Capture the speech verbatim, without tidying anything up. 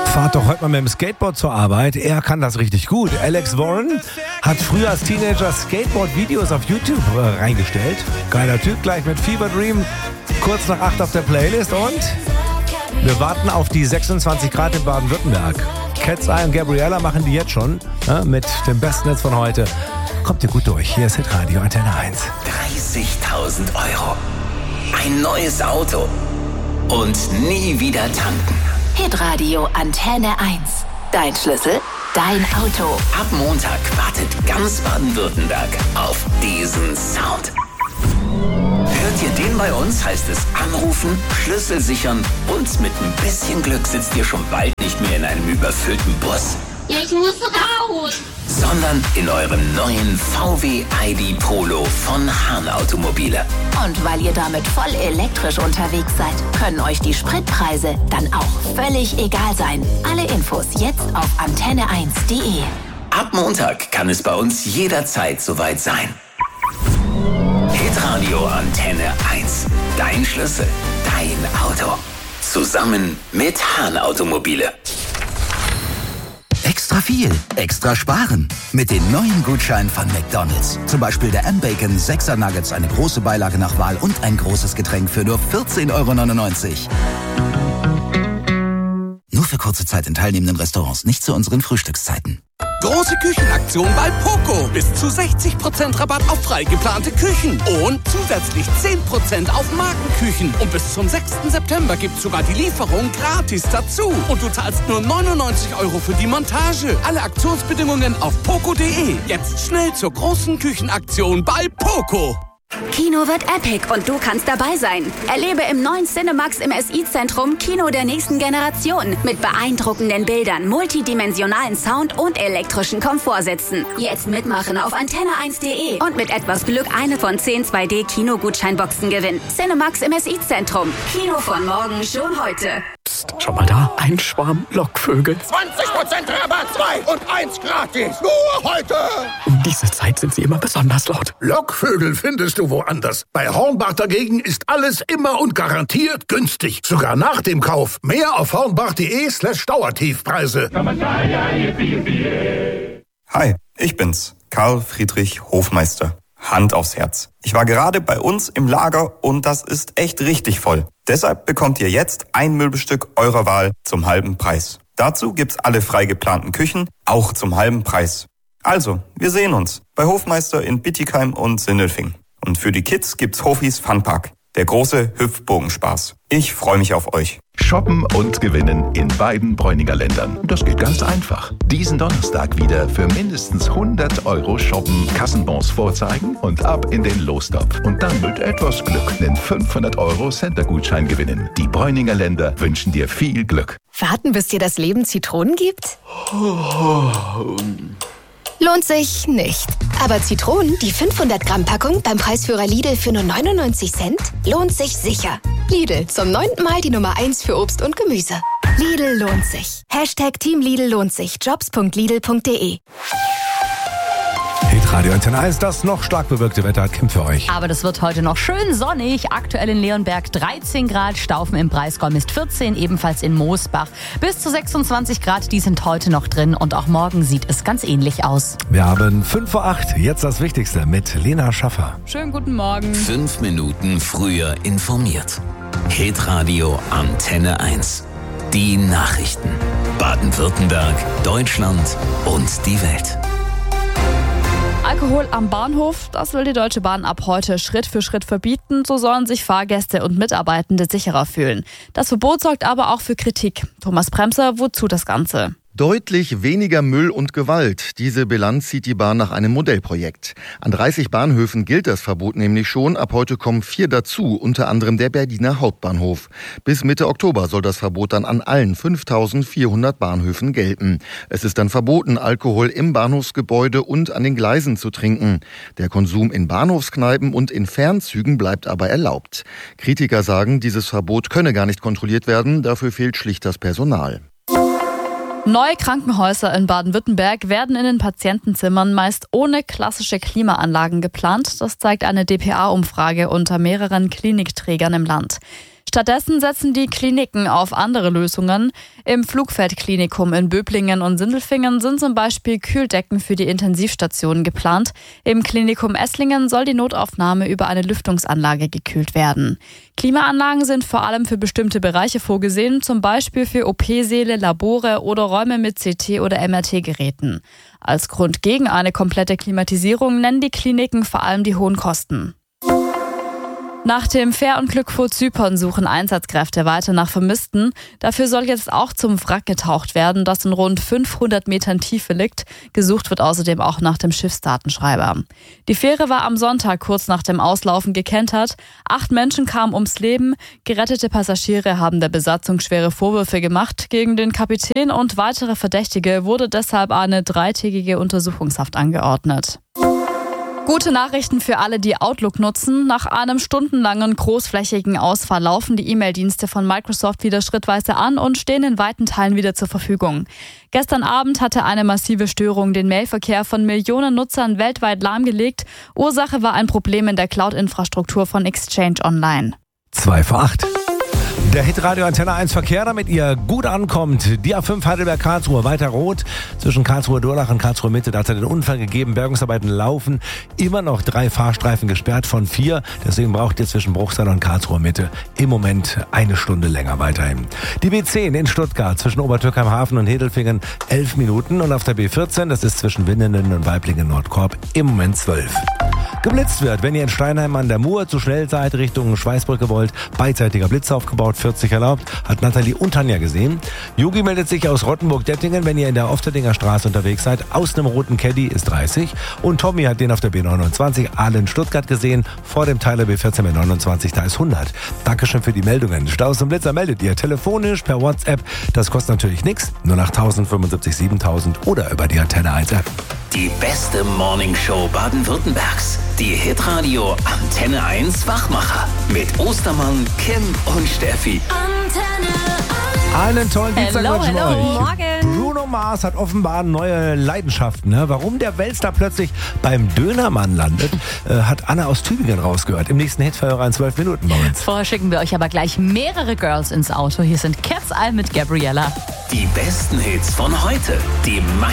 Fahrt doch heute mal mit dem Skateboard zur Arbeit. Er kann das richtig gut. Alex Warren hat früher als Teenager Skateboard-Videos auf YouTube äh, reingestellt. Geiler Typ, gleich mit Fever Dream. Kurz nach acht auf der Playlist und wir warten auf die sechsundzwanzig Grad in Baden-Württemberg. Cat's Eye und Gabriella machen die jetzt schon ja, mit dem besten Netz von heute. Kommt ihr gut durch. Hier ist Hitradio Antenne eins. dreißigtausend Euro. Ein neues Auto. Und nie wieder tanken. Hitradio Antenne eins. Dein Schlüssel, dein Auto. Ab Montag wartet ganz Baden-Württemberg auf diesen Sound. Hört ihr den bei uns, heißt es anrufen, Schlüssel sichern und mit ein bisschen Glück sitzt ihr schon bald nicht mehr in einem überfüllten Bus. Ich muss raus! Sondern in eurem neuen V W I D Polo von Hahn Automobile. Und weil ihr damit voll elektrisch unterwegs seid, können euch die Spritpreise dann auch völlig egal sein. Alle Infos jetzt auf antenne eins punkt de. Ab Montag kann es bei uns jederzeit soweit sein. Hitradio Antenne eins. Dein Schlüssel, dein Auto. Zusammen mit Hahn Automobile. Extra viel, extra sparen. Mit den neuen Gutscheinen von McDonald's. Zum Beispiel der M-Bacon sechser Nuggets, eine große Beilage nach Wahl und ein großes Getränk für nur vierzehn Euro neunundneunzig. Nur für kurze Zeit in teilnehmenden Restaurants, nicht zu unseren Frühstückszeiten. Große Küchenaktion bei Poco. Bis zu sechzig Prozent Rabatt auf frei geplante Küchen. Und zusätzlich zehn Prozent auf Markenküchen. Und bis zum sechsten September gibt's sogar die Lieferung gratis dazu. Und du zahlst nur neunundneunzig Euro für die Montage. Alle Aktionsbedingungen auf poco punkt de. Jetzt schnell zur großen Küchenaktion bei Poco. Kino wird epic und du kannst dabei sein. Erlebe im neuen Cinemax im S I-Zentrum Kino der nächsten Generation. Mit beeindruckenden Bildern, multidimensionalen Sound und elektrischen Komfortsitzen. Jetzt mitmachen auf antenne eins punkt de und mit etwas Glück eine von zehn zwei D Kinogutscheinboxen gewinnen. Cinemax im S I-Zentrum. Kino von morgen schon heute. Psst, schau mal da. Ein Schwarm Lockvögel. zwanzig Prozent Rabatt, zwei und eins gratis. Nur heute. Um diese Zeit sind sie immer besonders laut. Lockvögel findest du woanders. Bei Hornbach dagegen ist alles immer und garantiert günstig. Sogar nach dem Kauf. Mehr auf hornbach.de slash Dauertiefpreise. Hi, ich bin's, Karl Friedrich Hofmeister. Hand aufs Herz. Ich war gerade bei uns im Lager und das ist echt richtig voll. Deshalb bekommt ihr jetzt ein Möbelstück eurer Wahl zum halben Preis. Dazu gibt's alle frei geplanten Küchen, auch zum halben Preis. Also, wir sehen uns bei Hofmeister in Bietigheim und Sindelfingen. Und für die Kids gibt's Hofis Funpark, der große Hüpfbogenspaß. Ich freue mich auf euch. Shoppen und gewinnen in beiden Bräuninger Ländern. Das geht ganz einfach. Diesen Donnerstag wieder für mindestens hundert Euro shoppen, Kassenbons vorzeigen und ab in den Lostopf. Und dann mit etwas Glück den fünfhundert Euro Center-Gutschein gewinnen. Die Bräuninger Länder wünschen dir viel Glück. Warten, bis dir das Leben Zitronen gibt? Lohnt sich nicht. Aber Zitronen, die fünfhundert Gramm Packung beim Preisführer Lidl für nur neunundneunzig Cent, lohnt sich sicher. Lidl, zum neunten Mal die Nummer eins für Obst und Gemüse. Lidl lohnt sich. Hashtag Team Lidl lohnt sich. jobs punkt lidl punkt de. Hitradio Antenne eins, das noch stark bewölkte Wetter hat Kim für euch. Aber das wird heute noch schön sonnig. Aktuell in Leonberg dreizehn Grad, Staufen im Breisgau ist vierzehn, ebenfalls in Moosbach bis zu sechsundzwanzig Grad. Die sind heute noch drin und auch morgen sieht es ganz ähnlich aus. Wir haben fünf vor acht, jetzt das Wichtigste mit Lena Schaffer. Schönen guten Morgen. Fünf Minuten früher informiert. Hitradio Antenne eins. Die Nachrichten. Baden-Württemberg, Deutschland und die Welt. Alkohol am Bahnhof, das will die Deutsche Bahn ab heute Schritt für Schritt verbieten. So sollen sich Fahrgäste und Mitarbeitende sicherer fühlen. Das Verbot sorgt aber auch für Kritik. Thomas Bremser, wozu das Ganze? Deutlich weniger Müll und Gewalt. Diese Bilanz zieht die Bahn nach einem Modellprojekt. An dreißig Bahnhöfen gilt das Verbot nämlich schon. Ab heute kommen vier dazu, unter anderem der Berliner Hauptbahnhof. Bis Mitte Oktober soll das Verbot dann an allen fünftausendvierhundert Bahnhöfen gelten. Es ist dann verboten, Alkohol im Bahnhofsgebäude und an den Gleisen zu trinken. Der Konsum in Bahnhofskneipen und in Fernzügen bleibt aber erlaubt. Kritiker sagen, dieses Verbot könne gar nicht kontrolliert werden. Dafür fehlt schlicht das Personal. Neue Krankenhäuser in Baden-Württemberg werden in den Patientenzimmern meist ohne klassische Klimaanlagen geplant. Das zeigt eine D P A-Umfrage unter mehreren Klinikträgern im Land. Stattdessen setzen die Kliniken auf andere Lösungen. Im Flugfeldklinikum in Böblingen und Sindelfingen sind zum Beispiel Kühldecken für die Intensivstationen geplant. Im Klinikum Esslingen soll die Notaufnahme über eine Lüftungsanlage gekühlt werden. Klimaanlagen sind vor allem für bestimmte Bereiche vorgesehen, zum Beispiel für O P-Säle, Labore oder Räume mit C T- oder M R T-Geräten. Als Grund gegen eine komplette Klimatisierung nennen die Kliniken vor allem die hohen Kosten. Nach dem Fährunglück vor Zypern suchen Einsatzkräfte weiter nach Vermissten. Dafür soll jetzt auch zum Wrack getaucht werden, das in rund fünfhundert Metern Tiefe liegt. Gesucht wird außerdem auch nach dem Schiffsdatenschreiber. Die Fähre war am Sonntag kurz nach dem Auslaufen gekentert. Acht Menschen kamen ums Leben. Gerettete Passagiere haben der Besatzung schwere Vorwürfe gemacht. Gegen den Kapitän und weitere Verdächtige wurde deshalb eine dreitägige Untersuchungshaft angeordnet. Gute Nachrichten für alle, die Outlook nutzen. Nach einem stundenlangen großflächigen Ausfall laufen die E-Mail-Dienste von Microsoft wieder schrittweise an und stehen in weiten Teilen wieder zur Verfügung. Gestern Abend hatte eine massive Störung den Mailverkehr von Millionen Nutzern weltweit lahmgelegt. Ursache war ein Problem in der Cloud-Infrastruktur von Exchange Online. Zwei vor acht. Der Hitradio Antenne eins Verkehr, damit ihr gut ankommt. Die A fünf Heidelberg-Karlsruhe, weiter rot. Zwischen Karlsruhe-Durlach und Karlsruhe-Mitte, da hat es den Unfall gegeben. Bergungsarbeiten laufen. Immer noch drei Fahrstreifen gesperrt von vier. Deswegen braucht ihr zwischen Bruchsal und Karlsruhe-Mitte im Moment eine Stunde länger weiterhin. Die B zehn in Stuttgart zwischen Obertürkheim-Hafen und Hedelfingen elf Minuten. Und auf der B vierzehn, das ist zwischen Winnenden und Weiblingen-Nordkorb, im Moment zwölf. Geblitzt wird, wenn ihr in Steinheim an der Mur zu schnell seid, Richtung Schweißbrücke wollt. Beidseitiger Blitz aufgebaut, vierzig erlaubt, hat Nathalie und Tanja gesehen. Yogi meldet sich aus Rottenburg-Dettingen, wenn ihr in der Ofterdinger Straße unterwegs seid. Aus einem roten Caddy ist dreißig. Und Tommy hat den auf der B neunundzwanzig Aalen Stuttgart gesehen. Vor dem Teiler B vierzehn B neunundzwanzig, da ist hundert. Dankeschön für die Meldungen. Staus und Blitzer meldet ihr telefonisch per WhatsApp. Das kostet natürlich nichts. Nur nach tausend fünfundsiebzig siebentausend oder über die Antenne eins App. Die beste Morningshow Baden-Württembergs. Die Hitradio Antenne eins Wachmacher. Mit Ostermann, Kim und Steffi. Antenne Einen tollen Dienstag Hello, wünschen wir hello, euch. morgen. Bruno Mars hat offenbar neue Leidenschaften. Ne? Warum der Weltstar plötzlich beim Dönermann landet, äh, hat Anna aus Tübingen rausgehört. Im nächsten Hitverhörer in zwölf Minuten bei uns. Vorher schicken wir euch aber gleich mehrere Girls ins Auto. Hier sind Cat's Eye mit Gabriella. Die besten Hits von heute. Die